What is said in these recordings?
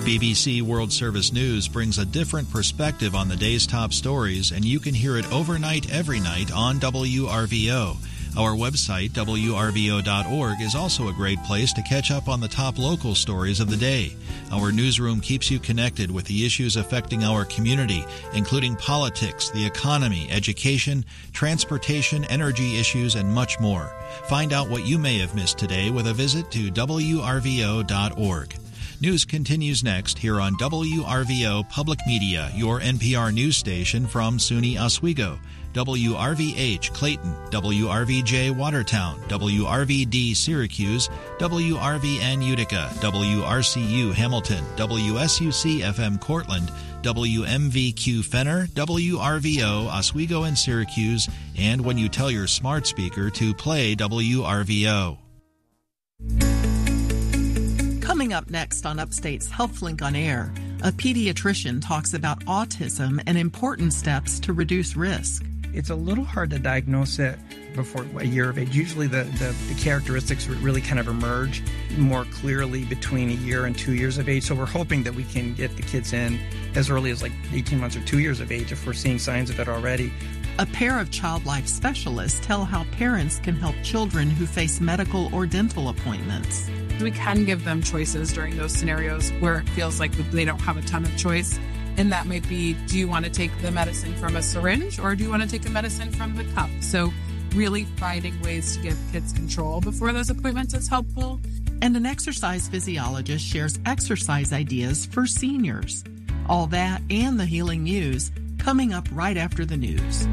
BBC World Service News brings a different perspective on the day's top stories, and you can hear it overnight every night on WRVO. Our website, WRVO.org, is also a great place to catch up on the top local stories of the day. Our newsroom keeps you connected with the issues affecting our community, including politics, the economy, education, transportation, energy issues, and much more. Find out what you may have missed today with a visit to WRVO.org. News continues next here on WRVO Public Media, your NPR news station from SUNY Oswego, WRVH Clayton, WRVJ Watertown, WRVD Syracuse, WRVN Utica, WRCU Hamilton, WSUC FM Cortland, WMVQ Fenner, WRVO Oswego and Syracuse, and when you tell your smart speaker to play WRVO. Coming up next on Upstate's HealthLink on Air, a pediatrician talks about autism and important steps to reduce risk. It's a little hard to diagnose it before a year of age. Usually the characteristics really kind of emerge more clearly between a year and 2 years of age. So we're hoping that we can get the kids in as early as like 18 months or 2 years of age if we're seeing signs of it already. A pair of child life specialists tell how parents can help children who face medical or dental appointments. We can give them choices during those scenarios where it feels like they don't have a ton of choice. And that might be, do you want to take the medicine from a syringe or do you want to take a medicine from the cup? So really finding ways to give kids control before those appointments is helpful. And an exercise physiologist shares exercise ideas for seniors. All that and the healing news coming up right after the news.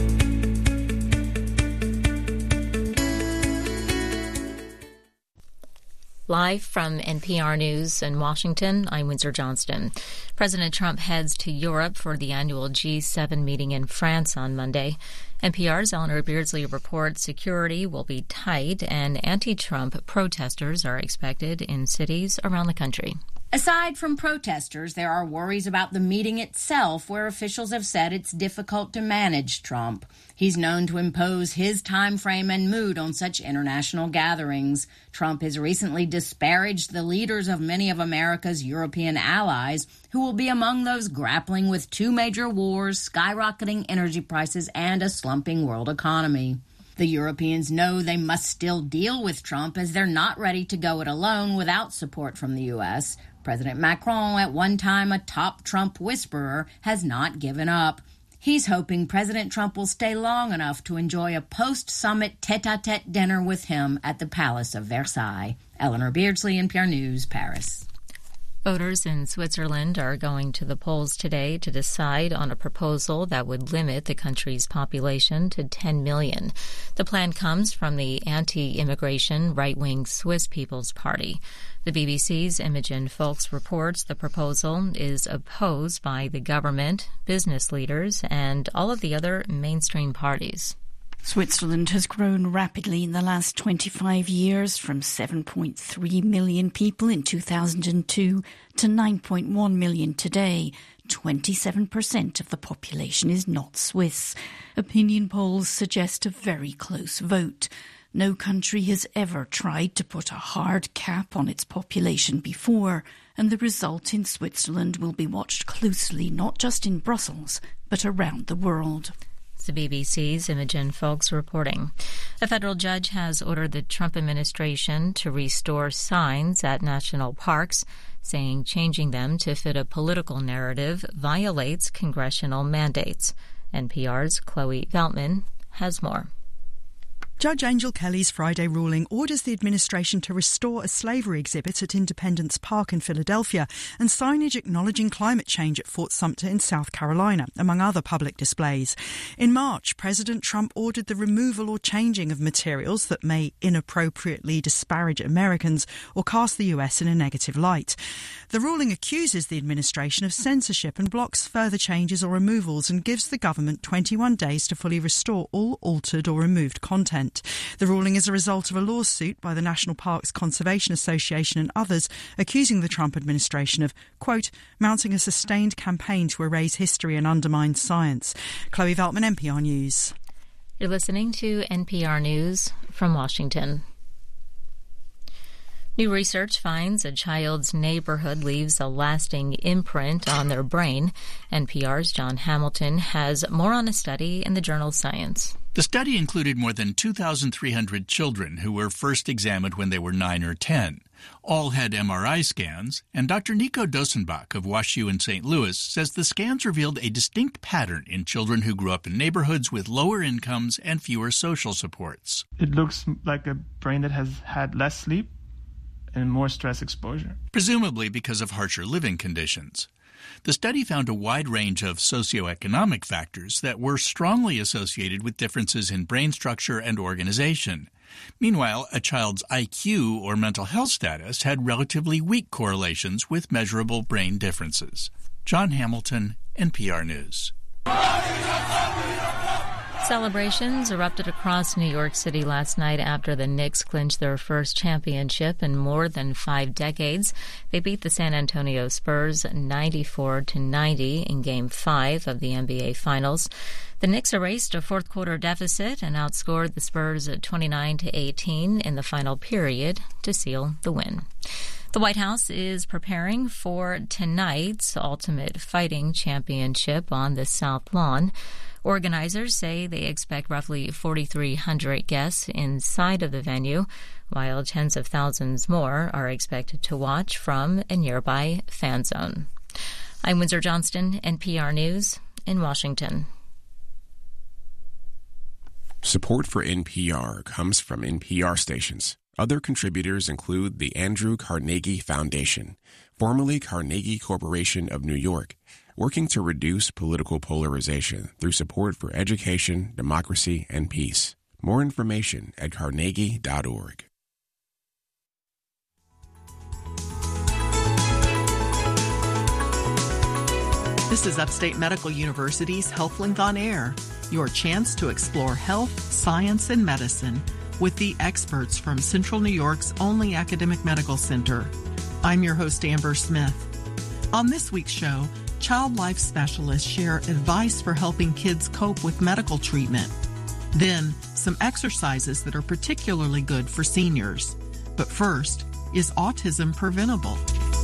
Live from NPR News in Washington, I'm Windsor Johnston. President Trump heads to Europe for the annual G7 meeting in France on Monday. NPR's Eleanor Beardsley reports security will be tight and anti-Trump protesters are expected in cities around the country. Aside from protesters, there are worries about the meeting itself, where officials have said it's difficult to manage Trump. He's known to impose his time frame and mood on such international gatherings. Trump has recently disparaged the leaders of many of America's European allies, who will be among those grappling with two major wars, skyrocketing energy prices, and a slumping world economy. The Europeans know they must still deal with Trump, as they're not ready to go it alone without support from the U.S. President Macron, at one time a top Trump whisperer, has not given up. He's hoping President Trump will stay long enough to enjoy a post-summit tete-a-tete dinner with him at the Palace of Versailles. Eleanor Beardsley, NPR News, Paris. Voters in Switzerland are going to the polls today to decide on a proposal that would limit the country's population to 10 million. The plan comes from the anti-immigration right-wing Swiss People's Party. The BBC's Imogen Folks reports the proposal is opposed by the government, business leaders, and all of the other mainstream parties. Switzerland has grown rapidly in the last 25 years, from 7.3 million people in 2002 to 9.1 million today. 27% of the population is not Swiss. Opinion polls suggest a very close vote. No country has ever tried to put a hard cap on its population before, and the result in Switzerland will be watched closely, not just in Brussels, but around the world. The BBC's Imogen Folks reporting. A federal judge has ordered the Trump administration to restore signs at national parks, saying changing them to fit a political narrative violates congressional mandates. NPR's Chloe Veltman has more. Judge Angel Kelly's Friday ruling orders the administration to restore a slavery exhibit at Independence Park in Philadelphia and signage acknowledging climate change at Fort Sumter in South Carolina, among other public displays. In March, President Trump ordered the removal or changing of materials that may inappropriately disparage Americans or cast the U.S. in a negative light. The ruling accuses the administration of censorship and blocks further changes or removals and gives the government 21 days to fully restore all altered or removed content. The ruling is a result of a lawsuit by the National Parks Conservation Association and others accusing the Trump administration of, quote, mounting a sustained campaign to erase history and undermine science. Chloe Veltman, NPR News. You're listening to NPR News from Washington. New research finds a child's neighborhood leaves a lasting imprint on their brain. NPR's John Hamilton has more on a study in the journal Science. The study included more than 2,300 children who were first examined when they were 9 or 10. All had MRI scans, and Dr. Nico Dosenbach of WashU in St. Louis says the scans revealed a distinct pattern in children who grew up in neighborhoods with lower incomes and fewer social supports. It looks like a brain that has had less sleep and more stress exposure. Presumably because of harsher living conditions. The study found a wide range of socioeconomic factors that were strongly associated with differences in brain structure and organization. Meanwhile, a child's IQ or mental health status had relatively weak correlations with measurable brain differences. John Hamilton, NPR News. Celebrations erupted across New York City last night after the Knicks clinched their first championship in more than 5 decades. They beat the San Antonio Spurs 94-90 in Game 5 of the NBA Finals. The Knicks erased a fourth-quarter deficit and outscored the Spurs 29-18 in the final period to seal the win. The White House is preparing for tonight's Ultimate Fighting Championship on the South Lawn. Organizers say they expect roughly 4,300 guests inside of the venue, while tens of thousands more are expected to watch from a nearby fan zone. I'm Windsor Johnston, NPR News in Washington. Support for NPR comes from NPR stations. Other contributors include the Andrew Carnegie Foundation, formerly Carnegie Corporation of New York, working to reduce political polarization through support for education, democracy, and peace. More information at carnegie.org. This is Upstate Medical University's HealthLink on Air, your chance to explore health, science, and medicine with the experts from Central New York's only academic medical center. I'm your host, Amber Smith. On this week's show, child life specialists share advice for helping kids cope with medical treatment. Then, some exercises that are particularly good for seniors. But first, is autism preventable?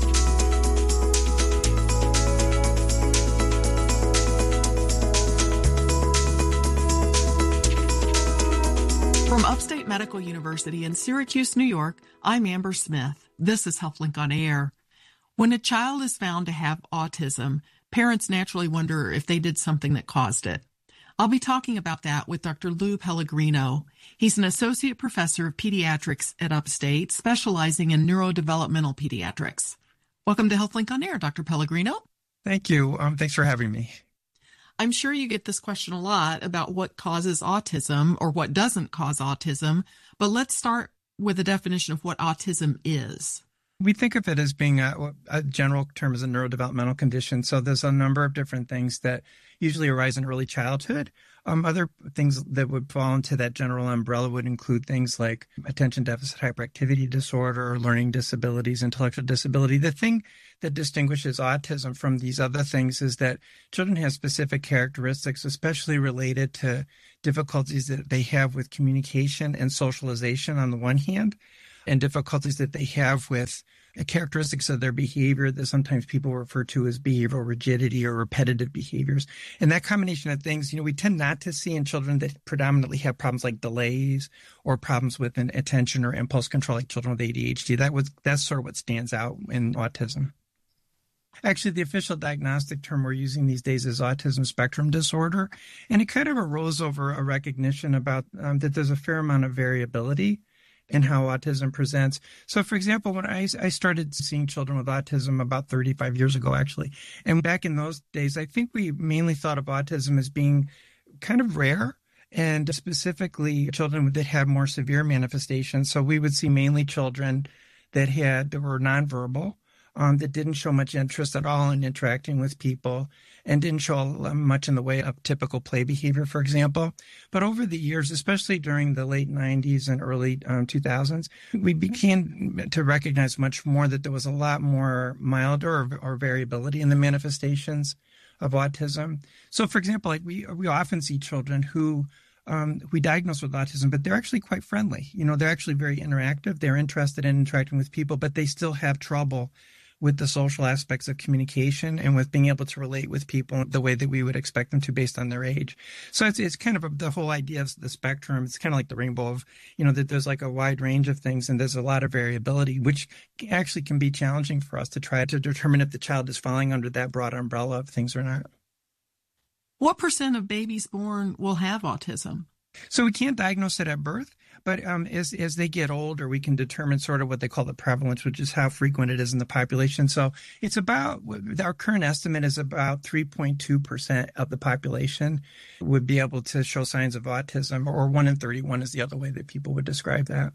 From Upstate Medical University in Syracuse, New York, I'm Amber Smith. This is HealthLink on Air. When a child is found to have autism, parents naturally wonder if they did something that caused it. I'll be talking about that with Dr. Lou Pellegrino. He's an associate professor of pediatrics at Upstate, specializing in neurodevelopmental pediatrics. Welcome to HealthLink on Air, Dr. Pellegrino. Thank you. Thanks for having me. I'm sure you get this question a lot about what causes autism or what doesn't cause autism, but let's start with a definition of what autism is. We think of it as being a general term as a neurodevelopmental condition. So there's a number of different things that usually arise in early childhood. Other things that would fall into that general umbrella would include things like attention deficit hyperactivity disorder, learning disabilities, intellectual disability. The thing that distinguishes autism from these other things is that children have specific characteristics, especially related to difficulties that they have with communication and socialization on the one hand, and difficulties that they have with characteristics of their behavior that sometimes people refer to as behavioral rigidity or repetitive behaviors. And that combination of things, we tend not to see in children that predominantly have problems like delays or problems with an attention or impulse control, like children with ADHD. That's sort of what stands out in autism. Actually, the official diagnostic term we're using these days is autism spectrum disorder. And it kind of arose over a recognition about that there's a fair amount of variability in how autism presents. So, for example, when I started seeing children with autism about 35 years ago, actually, and back in those days, I think we mainly thought of autism as being kind of rare, and specifically children that had more severe manifestations. So we would see mainly children that were nonverbal, that didn't show much interest at all in interacting with people, and didn't show much in the way of typical play behavior, for example. But over the years, especially during the late 90s and early 2000s, we began to recognize much more that there was a lot more milder or variability in the manifestations of autism. So, for example, we often see children who we diagnose with autism, but they're actually quite friendly. They're actually very interactive. They're interested in interacting with people, but they still have trouble with the social aspects of communication and with being able to relate with people the way that we would expect them to based on their age. So it's kind of the whole idea of the spectrum. It's kind of like the rainbow of, that there's like a wide range of things and there's a lot of variability, which actually can be challenging for us to try to determine if the child is falling under that broad umbrella of things or not. What % of babies born will have autism? So we can't diagnose it at birth, but as they get older, we can determine sort of what they call the prevalence, which is how frequent it is in the population. So it's our current estimate is about 3.2% of the population would be able to show signs of autism, or 1 in 31 is the other way that people would describe that.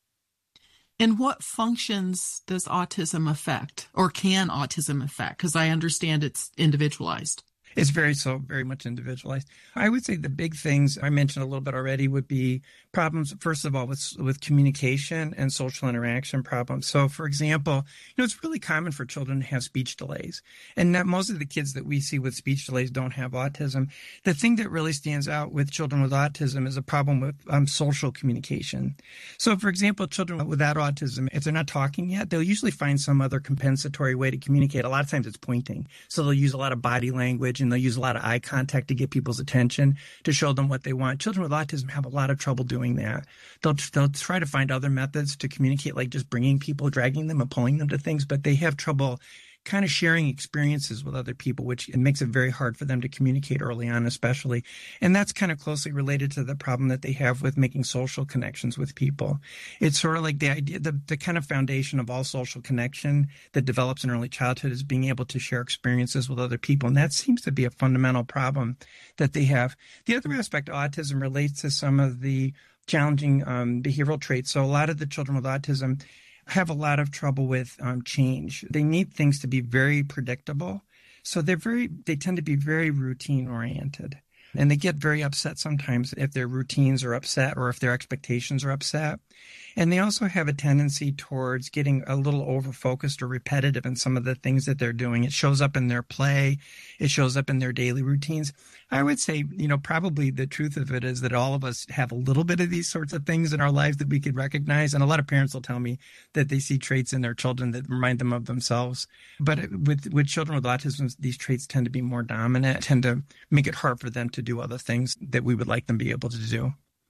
And what functions does autism affect, or can autism affect? Because I understand it's individualized. It's very much individualized. I would say the big things I mentioned a little bit already would be problems, first of all, with communication and social interaction problems. So, for example, it's really common for children to have speech delays. And most of the kids that we see with speech delays don't have autism. The thing that really stands out with children with autism is a problem with social communication. So, for example, children without autism, if they're not talking yet, they'll usually find some other compensatory way to communicate. A lot of times it's pointing. So they'll use a lot of body language and they'll use a lot of eye contact to get people's attention, to show them what they want. Children with autism have a lot of trouble doing that. They'll try to find other methods to communicate, like just bringing people, dragging them and pulling them to things, but they have trouble kind of sharing experiences with other people, which it makes it very hard for them to communicate early on, especially. And that's kind of closely related to the problem that they have with making social connections with people. It's sort of like the idea, the kind of foundation of all social connection that develops in early childhood is being able to share experiences with other people. And that seems to be a fundamental problem that they have. The other aspect of autism relates to some of the challenging behavioral traits. So a lot of the children with autism have a lot of trouble with change. They need things to be very predictable. So they tend to be very routine oriented. And they get very upset sometimes if their routines are upset or if their expectations are upset. And they also have a tendency towards getting a little over-focused or repetitive in some of the things that they're doing. It shows up in their play. It shows up in their daily routines. I would say, probably the truth of it is that all of us have a little bit of these sorts of things in our lives that we could recognize. And a lot of parents will tell me that they see traits in their children that remind them of themselves. But with children with autism, these traits tend to be more dominant, tend to make it hard for them to do other things that we would like them to be able to do.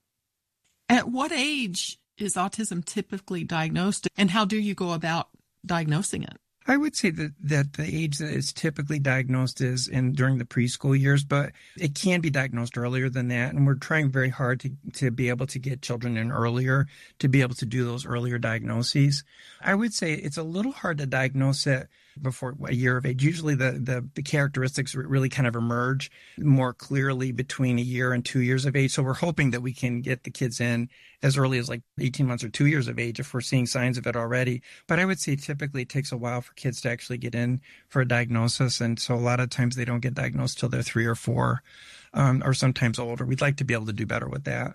At what age is autism typically diagnosed, and how do you go about diagnosing it? I would say that the age that is typically diagnosed is during the preschool years, but it can be diagnosed earlier than that. And we're trying very hard to be able to get children in earlier, to be able to do those earlier diagnoses. I would say it's a little hard to diagnose it before a year of age. Usually the characteristics really kind of emerge more clearly between a year and 2 years of age. So we're hoping that we can get the kids in as early as like 18 months or 2 years of age if we're seeing signs of it already. But I would say typically it takes a while for kids to actually get in for a diagnosis. And so a lot of times they don't get diagnosed till they're 3 or 4 or sometimes older. We'd like to be able to do better with that.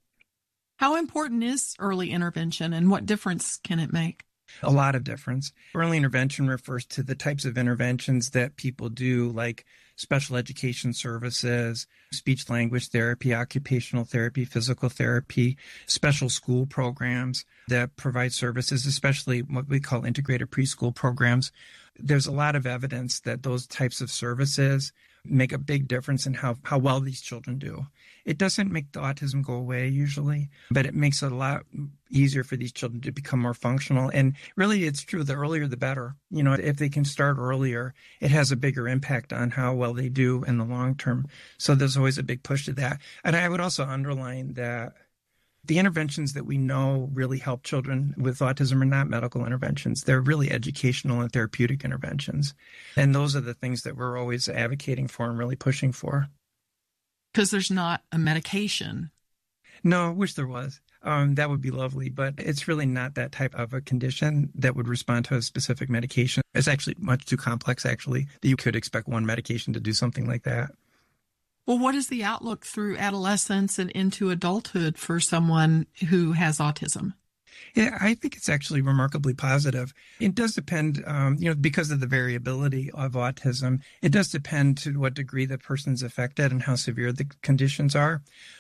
How important is early intervention and what difference can it make? A lot of difference. Early intervention refers to the types of interventions that people do, like special education services, speech language therapy, occupational therapy, physical therapy, special school programs that provide services, especially what we call integrated preschool programs. There's a lot of evidence that those types of services make a big difference in how well these children do. It doesn't make the autism go away usually, but it makes it a lot easier for these children to become more functional. And really, it's true, the earlier the better. If they can start earlier, it has a bigger impact on how well they do in the long term. So there's always a big push to that. And I would also underline that the interventions that we know really help children with autism are not medical interventions. They're really educational and therapeutic interventions. And those are the things that we're always advocating for and really pushing for. Because there's not a medication. No, I wish there was. That would be lovely, but it's really not that type of a condition that would respond to a specific medication. It's actually much too complex, actually, that you could expect one medication to do something like that. Well, what is the outlook through adolescence and into adulthood for someone who has autism? Yeah, I think it's actually remarkably positive. It does depend, because of the variability of autism, it does depend to what degree the person's affected and how severe the conditions are.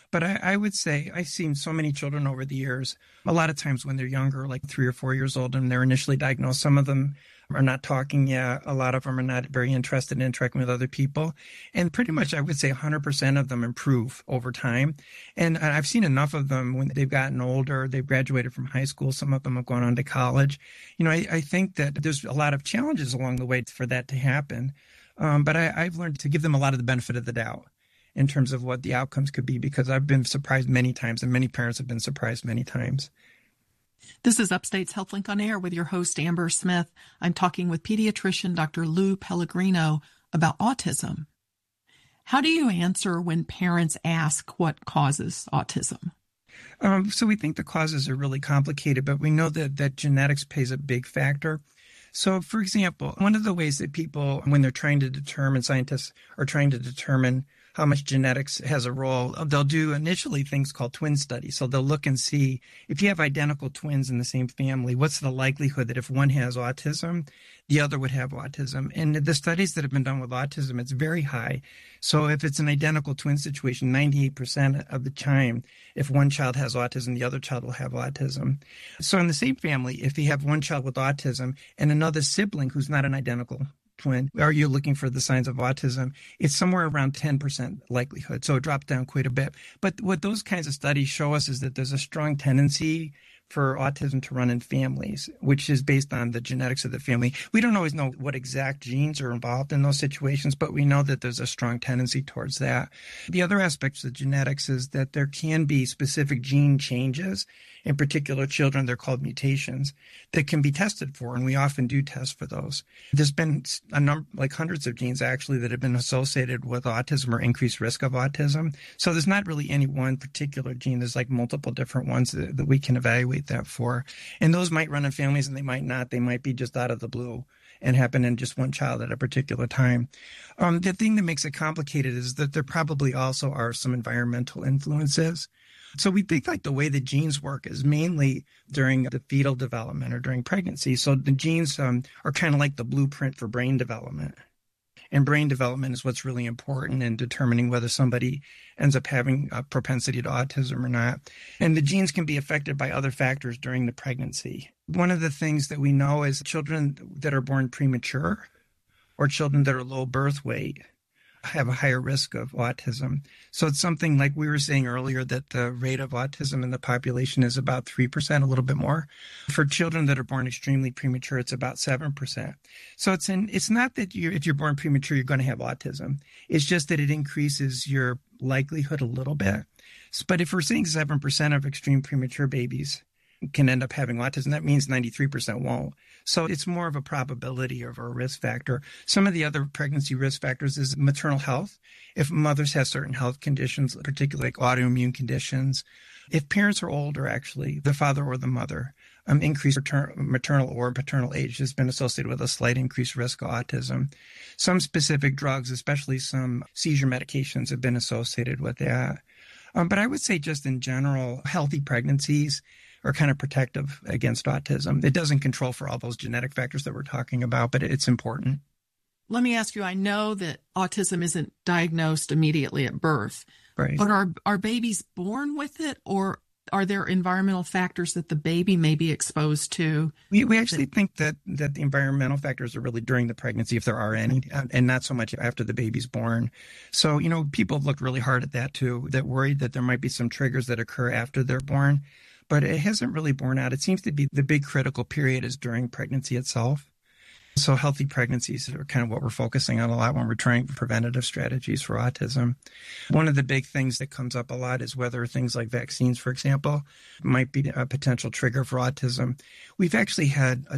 But I would say I've seen so many children over the years, a lot of times when they're younger, like 3 or 4 years old, and they're initially diagnosed. Some of them are not talking yet. A lot of them are not very interested in interacting with other people. And pretty much I would say 100% of them improve over time. And I've seen enough of them when they've gotten older, they've graduated from high school. Some of them have gone on to college. I think that there's a lot of challenges along the way for that to happen. But I've learned to give them a lot of the benefit of the doubt in terms of what the outcomes could be, because I've been surprised many times, and many parents have been surprised many times. This is Upstate's HealthLink on Air with your host, Amber Smith. I'm talking with pediatrician Dr. Lou Pellegrino about autism. How do you answer when parents ask what causes autism? So we think the causes are really complicated, but we know that genetics plays a big factor. So, for example, one of the ways that people, when they're trying to determine, scientists are trying to determine how much genetics has a role, they'll do initially things called twin studies. So they'll look and see if you have identical twins in the same family, what's the likelihood that if one has autism, the other would have autism. And the studies that have been done with autism, it's very high. So if it's an identical twin situation, 98% of the time, if one child has autism, the other child will have autism. So in the same family, if you have one child with autism and another sibling who's not an identical twin, are you looking for the signs of autism? It's somewhere around 10% likelihood. So it dropped down quite a bit. But what those kinds of studies show us is that there's a strong tendency for autism to run in families, which is based on the genetics of the family. We don't always know what exact genes are involved in those situations, but we know that there's a strong tendency towards that. The other aspects of genetics is that there can be specific gene changes. In particular, children, they're called mutations, that can be tested for, and we often do test for those. There's been a number, like hundreds of genes actually, that have been associated with autism or increased risk of autism. So there's not really any one particular gene. There's like multiple different ones that we can evaluate that for. And those might run in families and they might not. They might be just out of the blue and happen in just one child at a particular time. The thing that makes it complicated is that there probably also are some environmental influences. So we think like the way the genes work is mainly during the fetal development or during pregnancy. So the genes are kind of like the blueprint for brain development. And brain development is what's really important in determining whether somebody ends up having a propensity to autism or not. And the genes can be affected by other factors during the pregnancy. One of the things that we know is children that are born premature or children that are low birth weight have a higher risk of autism. So it's something like we were saying earlier that the rate of autism in the population is about 3%, a little bit more. For children that are born extremely premature, it's about 7%. So it's not that if you're born premature, you're going to have autism. It's just that it increases your likelihood a little bit. But if we're saying 7% of extreme premature babies can end up having autism, that means 93% won't. So it's more of a probability of a risk factor. Some of the other pregnancy risk factors is maternal health. If mothers have certain health conditions, particularly like autoimmune conditions, if parents are older, actually, the father or the mother, increased maternal or paternal age has been associated with a slight increased risk of autism. Some specific drugs, especially some seizure medications, have been associated with that. But I would say just in general, healthy pregnancies are kind of protective against autism. It doesn't control for all those genetic factors that we're talking about, but it's important. Let me ask you, I know that autism isn't diagnosed immediately at birth, right? But are babies born with it, or are there environmental factors that the baby may be exposed to? We actually think that the environmental factors are really during the pregnancy, if there are any, and not so much after the baby's born. So, people have looked really hard at that too, that worried that there might be some triggers that occur after they're born. But it hasn't really borne out. It seems to be the big critical period is during pregnancy itself. So healthy pregnancies are kind of what we're focusing on a lot when we're trying preventative strategies for autism. One of the big things that comes up a lot is whether things like vaccines, for example, might be a potential trigger for autism. We've actually had a